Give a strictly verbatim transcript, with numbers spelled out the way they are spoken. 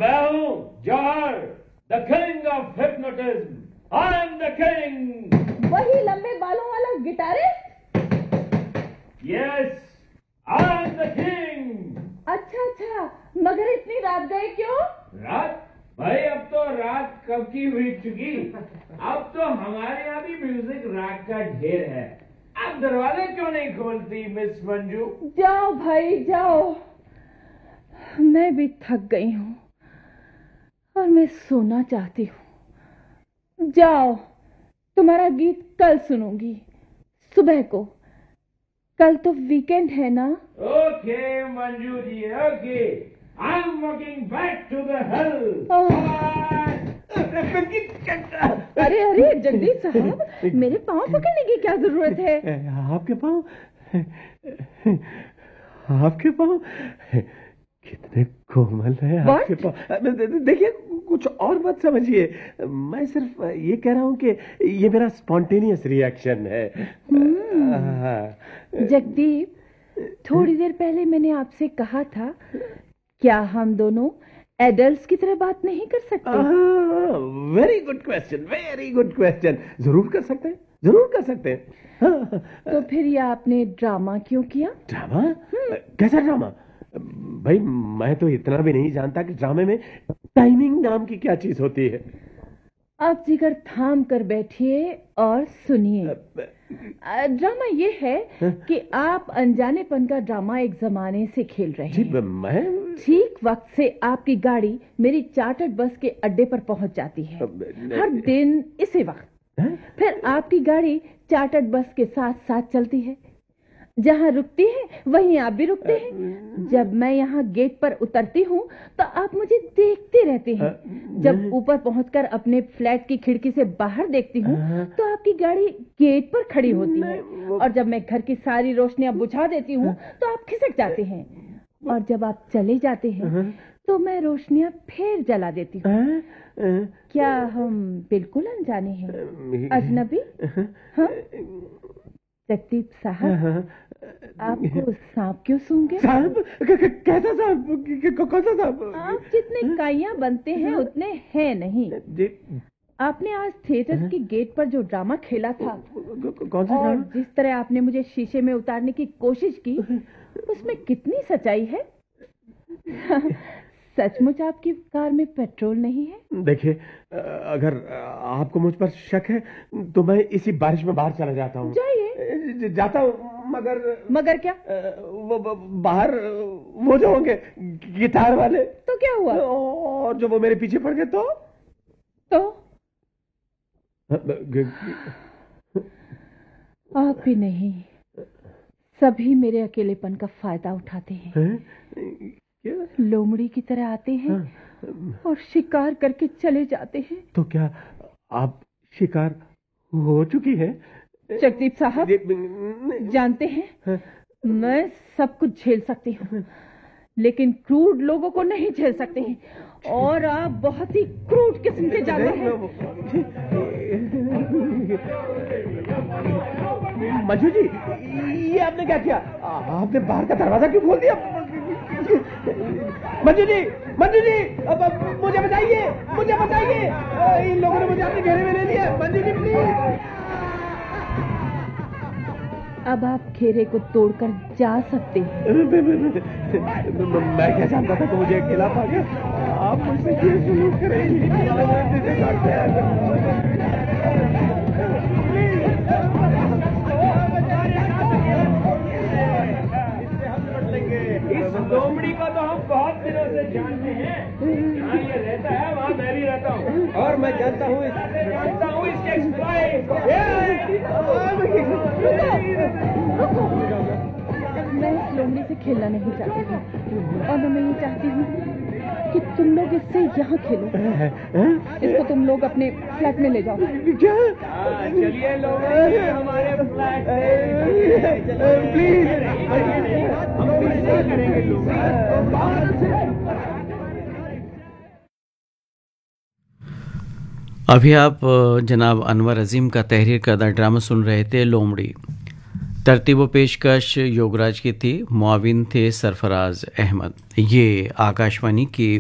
मैं हूँ जौहर, the king of hypnotism. I am the king. वही लंबे बालों वाला guitarist? Yes, I am the king. अच्छा अच्छा, मगर इतनी रात गए क्यों? रात? भाई अब तो रात कब की हुई चुकी। अब तो हमारे यहाँ भी म्यूजिक रात का ढेर है। आप दरवाजे क्यों नहीं खोलती मिस मंजू? जाओ भाई जाओ, मैं भी थक गई हूँ और मैं सोना चाहती हूँ। जाओ, तुम्हारा गीत कल सुनूंगी सुबह को। कल तो वीकेंड है ना? Okay Manju ji, okay. I am walking back to the हिल। अरे अरे जगदीश साहब, मेरे पाँव पकड़ने की क्या जरूरत है? आपके पाँव? आपके पाँव कितने कोमल है आपके पाँव। देखिए, कुछ और मत समझिए, मैं सिर्फ ये कह रहा हूँ कि ये मेरा स्पॉन्टेनियस रिएक्शन है। जगदीप, थोड़ी देर पहले मैंने आपसे कहा था, क्या हम दोनों एडल्ट्स की तरह बात नहीं कर सकते? Very good question, very good question. जरूर कर सकते हैं, जरूर कर सकते हैं। तो फिर ये आपने ड्रामा क्यों किया? ड्रामा? कैसा ड्रामा? भाई मैं तो इतना भी नहीं जानता कि ड्रामे में टाइमिंग नाम की क्या चीज होती है। आप जिगर थाम कर बैठिए और सुनिए। ड्रामा ये है कि आप अनजानेपन का ड्रामा एक जमाने से खेल रहे हैं। मैं ठीक वक्त से आपकी गाड़ी मेरी चार्टर्ड बस के अड्डे पर पहुंच जाती है हर दिन इसी वक्त। फिर आपकी गाड़ी चार्टर्ड बस के साथ साथ चलती है। जहाँ रुकती है वहीं आप भी रुकते हैं। जब मैं यहाँ गेट पर उतरती हूँ तो आप मुझे देखते रहते हैं। जब ऊपर पहुंचकर अपने फ्लैट की खिड़की से बाहर देखती हूँ तो आपकी गाड़ी गेट पर खड़ी होती है। और जब मैं घर की सारी रोशनियां बुझा देती हूँ तो आप खिसक जाते हैं। और जब आप चले जाते हैं तो मैं रोशनियां फिर जला देती हूँ। क्या हम बिल्कुल अनजाने हैं, अजनबी? हाँ जगदीप साहब, आपको सांप क्यों सूंघ गया? सांप? कैसा सांप? कौन सा सांप? आप जितने काइयां बनते हैं उतने हैं नहीं। आपने आज थिएटर की गेट पर जो ड्रामा खेला था, कौन सा और जिस तरह आपने मुझे शीशे में उतारने की कोशिश की, उसमें कितनी सच्चाई है। सचमुच आपकी कार में पेट्रोल नहीं है? देखिए, अगर आपको मुझ पर शक है तो मैं इसी बारिश में बाहर चला जाता हूँ। जाइए। जाता हूँ, मगर मगर क्या? वो बाहर वो जो होंगे गिटार वाले। तो क्या हुआ? और जो वो मेरे पीछे पड़ गए तो तो आप भी नहीं, सभी मेरे अकेलेपन का फायदा उठाते हैं, हैं? लोमड़ी की तरह आते हैं और शिकार करके चले जाते हैं। तो क्या आप शिकार हो चुकी है? जगदीप साहब, जानते हैं मैं सब कुछ झेल सकती हूँ, लेकिन क्रूड लोगों को नहीं झेल सकते हैं। और आप बहुत ही क्रूड किस्म के जानवर हैं। मंजू जी, ये आपने क्या किया? आपने बाहर का दरवाजा क्यों खोल दिया? मंजू जी, मंजू जी, अब, अब मुझे बताइए, मुझे बताइए, इन लोगों ने मुझे अपने घेरे में ले लिया। मंजू जी प्लीज। अब आप घेरे को तोड़कर जा सकते हैं। मैं क्या जानता था कि मुझे अकेला पा गया। आप मुझसे क्यों सलूक करेंगी? इस लोमड़ी को तो हम बहुत दिनों से जानते हैं। जहाँ ये रहता है वहाँ मैं भी रहता हूँ, और मैं जानता हूँ जानता हूँ इसके एक्सप्लॉइट। मैं इस लोमड़ी से खेलना नहीं चाहती हूँ, और मैं ये चाहती हूँ कि तुम लोग इससे यहाँ खेलो। इसको तुम लोग अपने फ्लैट में ले जाओ। क्या? चलिए लोग हमारे फ्लैट प्लीज। हम क्या करेंगे लोग? अभी आप जनाब अनवर अजीम का तहरीर करदा ड्रामा सुन रहे थे, लोमड़ी। तरतीब व पेशकश योगराज की थी, मुआविन थे सरफराज अहमद। ये आकाशवाणी की